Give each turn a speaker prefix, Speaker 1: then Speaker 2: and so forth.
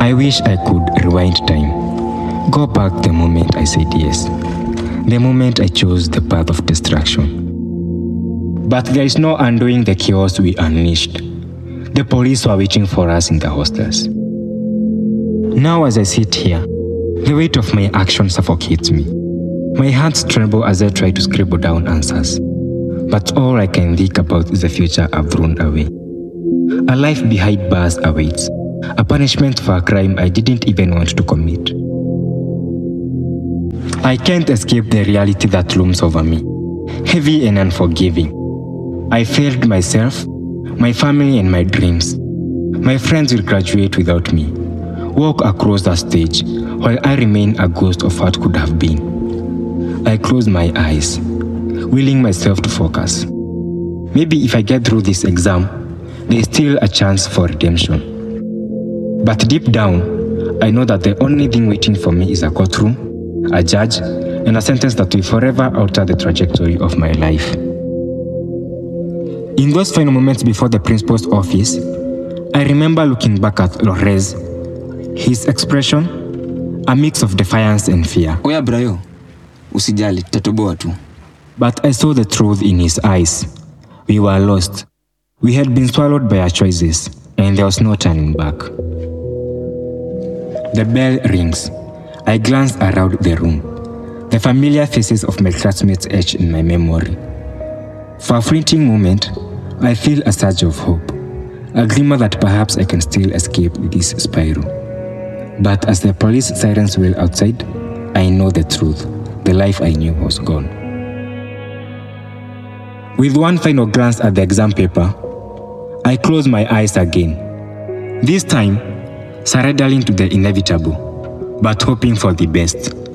Speaker 1: I wish I could rewind time, go back the moment I said yes, the moment I chose the path of destruction. But there is no undoing the chaos we unleashed. The police were waiting for us in the hostels. Now as I sit here, the weight of my actions suffocates me. My hands tremble as I try to scribble down answers. But all I can think about is the future I've thrown away. A life behind bars awaits, a punishment for a crime I didn't even want to commit. I can't escape the reality that looms over me, heavy and unforgiving. I failed myself, my family and my dreams. My friends will graduate without me, walk across the stage while I remain a ghost of what could have been. I close my eyes, willing myself to focus. Maybe if I get through this exam, there is still a chance for redemption. But deep down, I know that the only thing waiting for me is a courtroom, a judge, and a sentence that will forever alter the trajectory of my life. In those final moments before the principal's office, I remember looking back at Lorez, his expression, a mix of defiance and fear.
Speaker 2: Oya Brayo, usijali, tatoboa tu.
Speaker 1: But I saw the truth in his eyes. We were lost. We had been swallowed by our choices, and there was no turning back. The bell rings. I glance around the room. The familiar faces of my classmates etched in my memory. For a fleeting moment, I feel a surge of hope, a glimmer that perhaps I can still escape this spiral. But as the police sirens wail outside, I know the truth. The life I knew was gone. With one final glance at the exam paper, I close my eyes again. This time, surrendering to the inevitable, but hoping for the best.